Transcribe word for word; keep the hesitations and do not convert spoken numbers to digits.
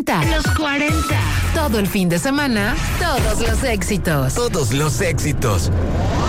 cuarenta. Los cuarenta. Todo el fin de semana, todos los éxitos. Todos los éxitos.